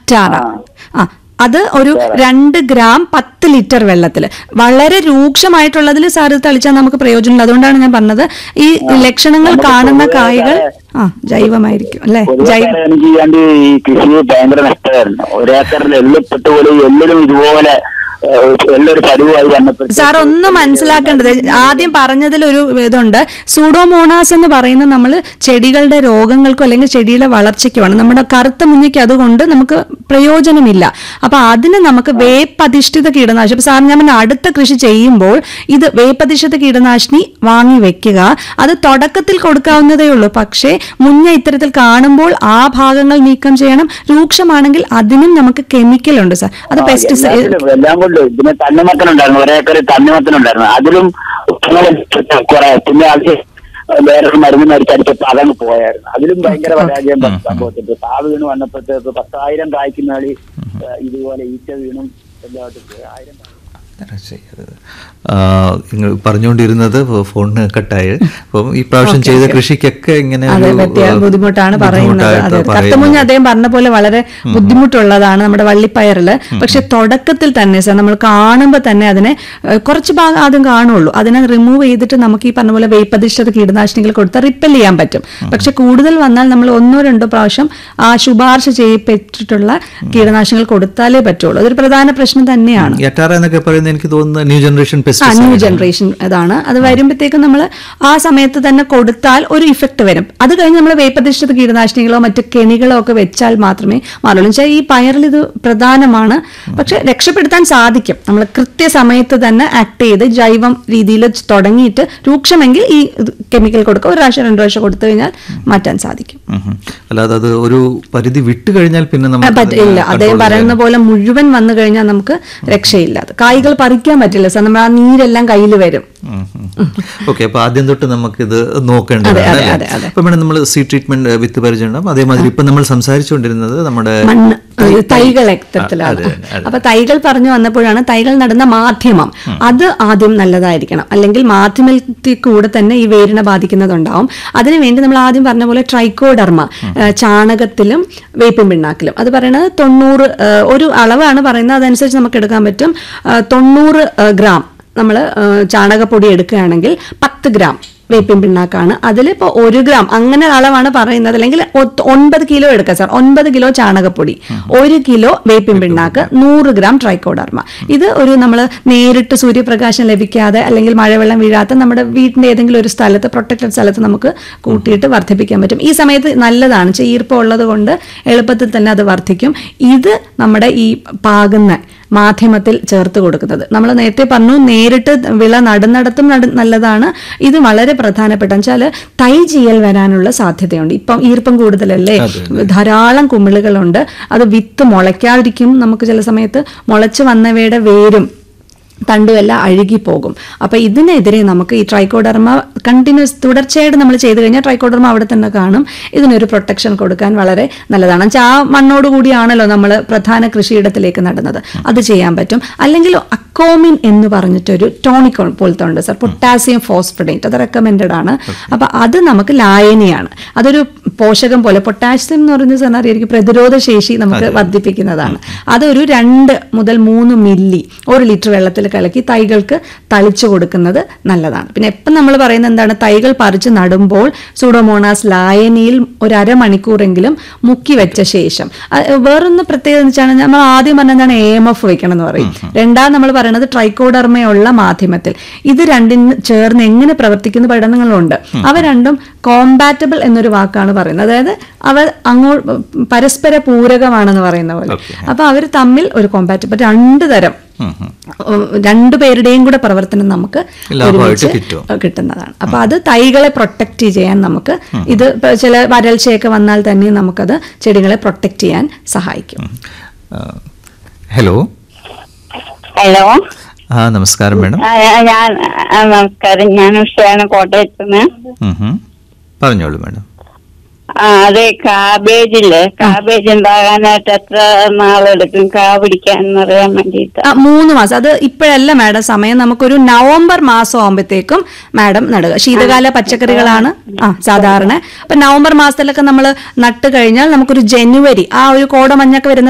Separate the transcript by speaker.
Speaker 1: യറ്റാറ. അത് ഒരു 2 gram 10 litre വെള്ളത്തിൽ. വളരെ രൂക്ഷമായിട്ടുള്ളതിൽ സാർ ഇത് തളിച്ചാൽ നമുക്ക് പ്രയോജനമില്ല. അതുകൊണ്ടാണ് ഞാൻ പറഞ്ഞത് ഈ ലക്ഷണങ്ങൾ കാണുന്ന കായ്കൾ ജൈവമായിരിക്കും അല്ലെ.
Speaker 2: ഈ കൃഷി ഭയങ്കര നഷ്ടമായിരുന്നു. ഒരേക്കറിൽ എള്ളിപ്പെട്ട് പോലെ എല്ലിലും ഇതുപോലെ
Speaker 1: സാർ ഒന്ന് മനസ്സിലാക്കേണ്ടത്, ആദ്യം പറഞ്ഞതിൽ ഒരു ഇതുണ്ട്. സൂഡോമോണാസ് എന്ന് പറയുന്നത് നമ്മൾ ചെടികളുടെ രോഗങ്ങൾക്കോ അല്ലെങ്കിൽ ചെടിയുടെ വളർച്ചയ്ക്കുമാണ്. നമ്മുടെ കറുത്ത മുഞ്ഞയ്ക്ക് അതുകൊണ്ട് നമുക്ക് പ്രയോജനമില്ല. അപ്പൊ അതിന് നമുക്ക് വേപ്പധിഷ്ഠിത കീടനാശിനി, ഇപ്പൊ സാർ ഞാൻ അടുത്ത കൃഷി ചെയ്യുമ്പോൾ ഇത് വേപ്പധിഷ്ഠിത കീടനാശിനി വാങ്ങി വെക്കുക. അത് തുടക്കത്തിൽ കൊടുക്കാവുന്നതേ ഉള്ളൂ. പക്ഷേ മുഞ്ഞ ഇത്തരത്തിൽ കാണുമ്പോൾ ആ ഭാഗങ്ങൾ നീക്കം ചെയ്യണം. രൂക്ഷമാണെങ്കിൽ അതിനും നമുക്ക് കെമിക്കൽ ഉണ്ട് സാർ. അത് പെസ്റ്റിസൈഡ്.
Speaker 2: പിന്നെ തണ്ണിമത്തനുണ്ടായിരുന്നു, ഒരേക്കറി തണ്ണിമത്തനുണ്ടായിരുന്നു. അതിലും കുറെ പിന്നെ അത് വേറൊരു മരുന്ന് മരിച്ചടിച്ചപ്പോ അതങ്ങ് പോയായിരുന്നു. അതിലും ഭയങ്കര പരാജയം സംഭവത്തിട്ട് പാവ് വീണ് വന്നപ്പോഴത്തേക്ക് 10,000 കായ്ക്കുന്ന കളി ഇതുപോലെ ഈച്ച വീണും എല്ലാവരും പോയി. 1000
Speaker 3: നിങ്ങൾ പറഞ്ഞുകൊണ്ടിരുന്നത് ഫോണിന് കട്ടായി. അപ്പം ഈ പ്രാവശ്യം ചെയ്ത കൃഷിക്കൊക്കെ ഇങ്ങനെ
Speaker 1: ബുദ്ധിമുട്ടാണ് പറയുന്നത്. കത്തമുഞ്ഞ അദ്ദേഹം പറഞ്ഞ പോലെ വളരെ ബുദ്ധിമുട്ടുള്ളതാണ് നമ്മുടെ വള്ളിപ്പയറില്. പക്ഷെ തുടക്കത്തിൽ തന്നെ സാർ നമ്മൾ കാണുമ്പോൾ തന്നെ അതിനെ കുറച്ച് ഭാഗം ആദ്യം കാണുള്ളൂ. അതിനെ റിമൂവ് ചെയ്തിട്ട് നമുക്ക് ഈ പറഞ്ഞ പോലെ വേപ്പധിഷ്ഠിത കീടനാശിനികൾ കൊടുത്താൽ റിപ്പൽ ചെയ്യാൻ പറ്റും. പക്ഷെ കൂടുതൽ വന്നാൽ നമ്മൾ 1-2 പ്രാവശ്യം ആ ശുപാർശ ചെയ്യപ്പെട്ടിട്ടുള്ള കീടനാശിനികൾ കൊടുത്താലേ പറ്റുള്ളൂ. അതൊരു പ്രധാന പ്രശ്നം തന്നെയാണ്.
Speaker 3: എനിക്ക് തോന്നുന്നത് ന്യൂ ജനറേഷൻ
Speaker 1: അതാണ്. അത് വരുമ്പോഴത്തേക്കും നമ്മൾ ആ സമയത്ത് തന്നെ കൊടുത്താൽ ഒരു ഇഫക്റ്റ് വരും. അത് കഴിഞ്ഞ് നമ്മൾ വേപ്പധിഷ്ഠിത കീടനാശിനികളോ മറ്റു കെണികളോ ഒക്കെ വെച്ചാൽ മാത്രമേ മാറുള്ളൂ. വെച്ചാൽ ഈ പയറിൽ ഇത് പ്രധാനമാണ്. പക്ഷെ രക്ഷപ്പെടുത്താൻ സാധിക്കും. നമ്മൾ കൃത്യസമയത്ത് തന്നെ ആക്ട് ചെയ്ത് ജൈവം രീതിയിൽ തുടങ്ങിയിട്ട് രൂക്ഷമെങ്കിൽ ഈ കെമിക്കൽ കൊടുക്കുക. 1 പ്രാവശ്യം 2 പ്രാവശ്യം കൊടുത്തു കഴിഞ്ഞാൽ മാറ്റാൻ സാധിക്കും.
Speaker 3: അല്ലാതെ അത് ഒരു പരിധി വിട്ടു കഴിഞ്ഞാൽ പിന്നെ
Speaker 1: പറ്റില്ല. അദ്ദേഹം പറയുന്ന പോലെ മുഴുവൻ വന്നു കഴിഞ്ഞാൽ നമുക്ക് രക്ഷയില്ല. കായ്കൾ പറിക്കാൻ പറ്റില്ല സാർ. നമ്മൾ ആ നീരെല്ലാം കയ്യിൽ വരും.
Speaker 3: ഓക്കെ, അപ്പൊ ആദ്യം തൊട്ട് നമുക്കിത് നോക്കേണ്ടതാണ്. അപ്പൊ മേഡം നമ്മൾ സീഡ് ട്രീറ്റ്മെന്റ് വിത്ത് പരിചരണം. അതേമാതിരി ഇപ്പൊ നമ്മൾ സംസാരിച്ചുകൊണ്ടിരുന്നത് നമ്മുടെ
Speaker 1: മണ്ണ് തൈകൾ എത്തരത്തിലാണ്. അപ്പൊ തൈകൾ പറഞ്ഞു വന്നപ്പോഴാണ് തൈകൾ നടുന്ന മാധ്യമം അത് ആദ്യം നല്ലതായിരിക്കണം. അല്ലെങ്കിൽ മാധ്യമത്തിൽ കൂടെ തന്നെ ഈ വേരിനെ ബാധിക്കുന്നതുണ്ടാവും. അതിനുവേണ്ടി നമ്മൾ ആദ്യം പറഞ്ഞ പോലെ ട്രൈക്കോഡർമ ചാണകത്തിലും വേപ്പിൻ പിണ്ണാക്കിലും, അത് പറയുന്നത് 90 ഒരു അളവാണ് പറയുന്നത്. അതനുസരിച്ച് നമുക്ക് എടുക്കാൻ പറ്റും. 90 ഗ്രാം നമ്മൾ ചാണകപ്പൊടി എടുക്കുകയാണെങ്കിൽ 10 ഗ്രാം വേപ്പിൻ പിണ്ണാക്കാണ്. അതിലിപ്പോൾ 1 ഗ്രാം അങ്ങനെ അളവാണ് പറയുന്നത്. അല്ലെങ്കിൽ 9 കിലോ എടുക്കുക സാർ. 9 കിലോ ചാണകപ്പൊടി, 1 കിലോ വേപ്പിൻ പിണ്ണാക്ക്, 100 ഗ്രാം ട്രൈക്കോഡർമ. ഇത് ഒരു നമ്മൾ നേരിട്ട് സൂര്യപ്രകാശം ലഭിക്കാതെ അല്ലെങ്കിൽ മഴവെള്ളം വീഴാത്ത നമ്മുടെ വീടിന്റെ ഏതെങ്കിലും ഒരു സ്ഥലത്ത്, പ്രൊട്ടക്റ്റഡ് സ്ഥലത്ത് നമുക്ക് കൂട്ടിയിട്ട് വർദ്ധിപ്പിക്കാൻ പറ്റും. ഈ സമയത്ത് നല്ലതാണ്. ഈർപ്പം ഉള്ളത് കൊണ്ട് എളുപ്പത്തിൽ തന്നെ അത് വർദ്ധിക്കും. ഇത് നമ്മുടെ ഈ പാകുന്ന മാധ്യമത്തിൽ ചേർത്ത് കൊടുക്കുന്നത്. നമ്മൾ നേരത്തെ പറഞ്ഞു നേരിട്ട് വിള നടുന്നിടത്തും നല്ലതാണ്. ഇത് വളരെ പ്രധാനപ്പെട്ട വെച്ചാൽ തൈ ചീയൽ വരാനുള്ള സാധ്യതയുണ്ട്. ഇപ്പം ഈർപ്പം കൂടുതലല്ലേ, ധാരാളം കുമിളുകളുണ്ട്. അത് വിത്ത് മുളയ്ക്കാതിരിക്കും. നമുക്ക് ചില സമയത്ത് മുളച്ച് വന്നവയുടെ വേരും തണ്ടുമെല്ലാം അഴുകിപ്പോകും. അപ്പൊ ഇതിനെതിരെ നമുക്ക് ഈ ട്രൈക്കോഡർമ കണ്ടിന്യൂസ് തുടർച്ചയായിട്ട് നമ്മൾ ചെയ്തു കഴിഞ്ഞാൽ ട്രൈക്കോഡർമ അവിടെ തന്നെ കാണും. ഇതിനൊരു പ്രൊട്ടക്ഷൻ കൊടുക്കാൻ വളരെ നല്ലതാണ്. വെച്ചാൽ ആ മണ്ണോട് കൂടിയാണല്ലോ നമ്മൾ പ്രധാന കൃഷിയിടത്തിലേക്ക് നടുന്നത്. അത് ചെയ്യാൻ പറ്റും. അല്ലെങ്കിൽ അക്കോമിൻ എന്ന് പറഞ്ഞിട്ടൊരു ടോണിക് പോലത്തെ ഉണ്ട് സാർ, പൊട്ടാസ്യം ഫോസ്ഫേറ്റ്. അത് റെക്കമെൻഡഡ് ആണ്. അപ്പൊ അത് നമുക്ക് ലായനിയാണ്. അതൊരു പോഷകം പോലെ. പൊട്ടാസ്യം എന്ന് പറയുന്നത് സാറിന് അറിയായിരിക്കും പ്രതിരോധ ശേഷി നമുക്ക് വർദ്ധിപ്പിക്കുന്നതാണ്. അതൊരു 2 മുതൽ 3 മില്ലി 1 ലിറ്റർ വെള്ളത്തിൽ കലക്കി തൈകൾക്ക് തളിച്ചു കൊടുക്കുന്നത് നല്ലതാണ്. പിന്നെ എപ്പം നമ്മൾ പറയുന്നത് എന്താണ്, തൈകൾ പറിച്ച് നടുമ്പോൾ സൂഡോമോണാസ് ലായനിയിൽ 1/2 മണിക്കൂറെങ്കിലും മുക്കി വെച്ച ശേഷം. വേറൊന്ന് പ്രത്യേകത എന്ന് വെച്ചാൽ നമ്മൾ ആദ്യം പറഞ്ഞതാണ് AMF വെക്കണം എന്ന് പറയും. രണ്ടാമത് നമ്മൾ പറയുന്നത് ട്രൈക്കോഡർമയുള്ള മാധ്യമത്തിൽ. ഇത് രണ്ടിന് ചേർന്ന് എങ്ങനെ പ്രവർത്തിക്കുന്ന പഠനങ്ങളുണ്ട്. അവ രണ്ടും കോമ്പാറ്റബിൾ എന്നൊരു വാക്കാണ് പറയുന്നത്. അതായത് അവർ പരസ്പര പൂരകമാണെന്ന് പറയുന്ന പോലെ. അപ്പൊ അവർ തമ്മിൽ ഒരു കോമ്പാറ്റബിൾ 2 തരം 2 പേരുടെയും കൂടെ പ്രവർത്തനം നമുക്ക് കിട്ടുന്നതാണ്. അപ്പൊ അത് തൈകളെ പ്രൊട്ടക്ട് ചെയ്യാൻ നമുക്ക് ഇത് ചില വരൾച്ചയൊക്കെ വന്നാൽ തന്നെ നമുക്കത് ചെടികളെ പ്രൊട്ടക്ട് ചെയ്യാൻ സഹായിക്കും.
Speaker 3: ഹലോ
Speaker 4: നമസ്കാരം
Speaker 3: മേഡം.
Speaker 4: നമസ്കാരം, ഞാൻ ഉഷയാണ് കോട്ടയത്ത് നിന്ന്.
Speaker 3: പറഞ്ഞോളൂ മേഡം.
Speaker 4: അതെ, കാബേജ് ഉണ്ടാകാനായിട്ട് എത്ര നാളെടുക്കും കാ പിടിക്കാൻ അറിയാൻ വേണ്ടിയിട്ട്?
Speaker 1: 3 മാസം. അത് ഇപ്പോഴല്ല മാഡം സമയം. നമുക്കൊരു നവംബർ മാസം ആകുമ്പോഴത്തേക്കും മാഡം നടുക. ശീതകാല പച്ചക്കറികളാണ് സാധാരണ. അപ്പൊ നവംബർ മാസത്തിലൊക്കെ നമ്മൾ നട്ട് കഴിഞ്ഞാൽ നമുക്കൊരു ജനുവരി ആ ഒരു കോടമഞ്ഞൊക്കെ വരുന്ന